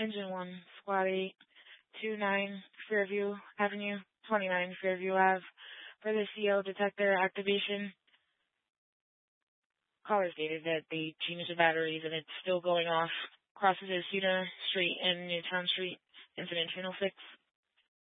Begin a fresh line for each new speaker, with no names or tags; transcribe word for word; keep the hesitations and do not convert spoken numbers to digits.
Engine one, Squad eight, two nine, Fairview Avenue, twenty-nine Fairview Ave. For the C O detector activation, caller stated that they changed the batteries and it's still going off. Crosses Osuna Street and Newtown Street. Incident channel six.